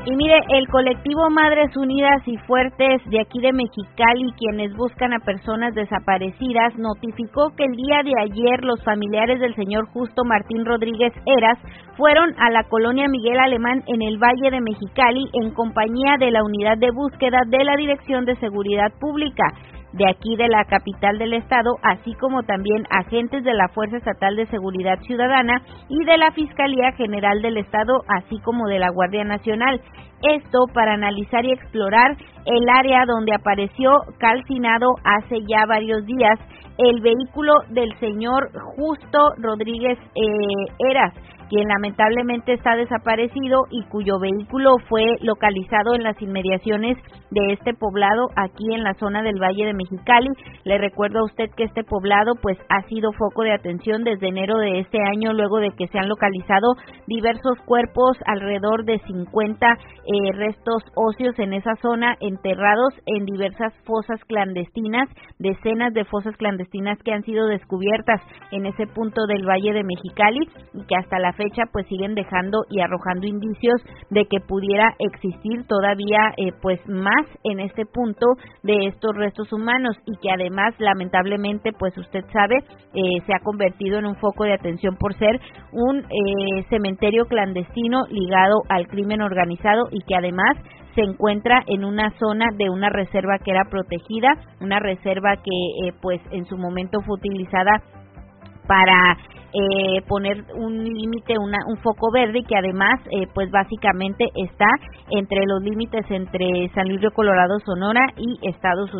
Y mire, el colectivo Madres Unidas y Fuertes de aquí de Mexicali, quienes buscan a personas desaparecidas, notificó que el día de ayer los familiares del señor Justo Martín Rodríguez Heras fueron a la colonia Miguel Alemán en el Valle de Mexicali en compañía de la unidad de búsqueda de la Dirección de Seguridad Pública de aquí de la capital del estado, así como también agentes de la Fuerza Estatal de Seguridad Ciudadana y de la Fiscalía General del Estado, así como de la Guardia Nacional. Esto para analizar y explorar el área donde apareció calcinado hace ya varios días el vehículo del señor Justo Rodríguez Heras, quien lamentablemente está desaparecido y cuyo vehículo fue localizado en las inmediaciones de este poblado aquí en la zona del Valle de Mexicali. Le recuerdo a usted que este poblado pues ha sido foco de atención desde enero de este año, luego de que se han localizado diversos cuerpos, alrededor de 50 restos óseos en esa zona, enterrados en diversas fosas clandestinas, decenas de fosas clandestinas que han sido descubiertas en ese punto del Valle de Mexicali y que hasta la fecha pues siguen dejando y arrojando indicios de que pudiera existir todavía pues más en este punto de estos restos humanos y que además lamentablemente pues usted sabe se ha convertido en un foco de atención por ser un cementerio clandestino ligado al crimen organizado y que además se encuentra en una zona de una reserva que era protegida, una reserva que pues en su momento fue utilizada para poner un límite, un foco verde y que además pues básicamente está entre los límites entre San Luis Río Colorado, Sonora y Estados Unidos.